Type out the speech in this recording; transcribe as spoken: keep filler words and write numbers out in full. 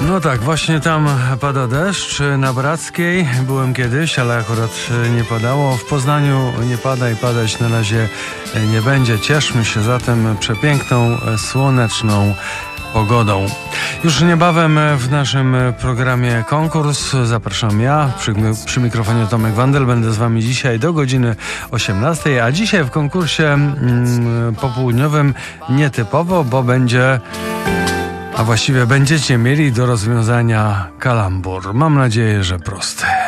No tak, właśnie tam pada deszcz. Na Brackiej byłem kiedyś, ale akurat nie padało. W Poznaniu nie pada i padać na razie nie będzie. Cieszmy się zatem przepiękną, słoneczną pogodą. Już niebawem w naszym programie konkurs zapraszam ja, przy, przy mikrofonie Tomek Wandel. Będę z wami dzisiaj do godziny osiemnastej, a dzisiaj w konkursie mm, popołudniowym nietypowo, bo będzie... A właściwie będziecie mieli do rozwiązania kalambur. Mam nadzieję, że prosty.